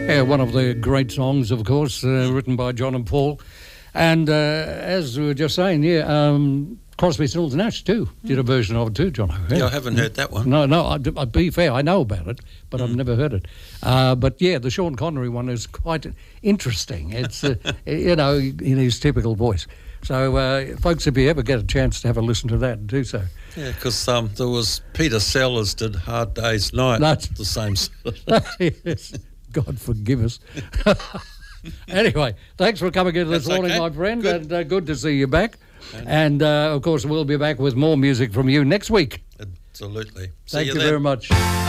Yeah, one of the great songs, of course, written by John and Paul. And as we were just saying, Crosby, Stills, Nash too did a version of it too, John. Yeah, I haven't heard that one. No, I'd be fair, I know about it, but I've never heard it. But yeah, the Sean Connery one is quite interesting. It's, in his typical voice. So, folks, if you ever get a chance to have a listen to that, do so. Yeah, because there was Peter Sellers did Hard Day's Night. That's the same. Yes. God forgive us. Anyway, thanks for coming in this morning, my friend, and good to see you back. And, of course, we'll be back with more music from you next week. Absolutely. Thank you very much.